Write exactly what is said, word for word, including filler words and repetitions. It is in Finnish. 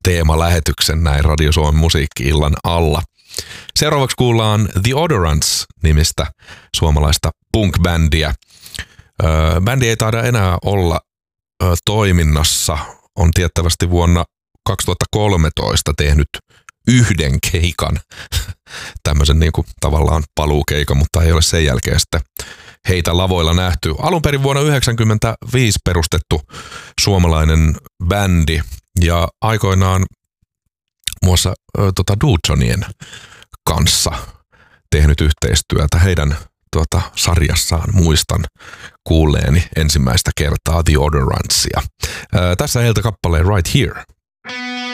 teemalähetyksen näin Radio Suomen musiikki-illan alla. Seuraavaksi kuullaan The Odorants-nimistä suomalaista punk-bändiä. Öö, bändi ei taida enää olla ö, toiminnassa. On tiettävästi vuonna kaksituhattakolmetoista tehnyt yhden keikan, tämmöisen niin kuin tavallaan paluukeikan, mutta ei ole sen jälkeen sitten heitä lavoilla nähty. Alun perin vuonna yhdeksänkymmentäviisi perustettu suomalainen bändi ja aikoinaan muassa ö, tota Dudesonien kanssa tehnyt yhteistyötä. Heidän tuota, sarjassaan muistan kuulleeni ensimmäistä kertaa The Odorantsia. Ö, tässä heiltä kappaleen Right Here.